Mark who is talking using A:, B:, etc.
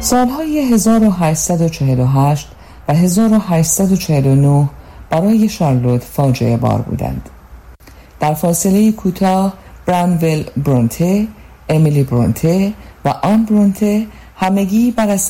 A: سالهای 1848 و 1849 برای شارلوت فاجعه بار بودند. در فاصله کوتاه برانویل برونته، امیلی برونته و آن برونته همگی بر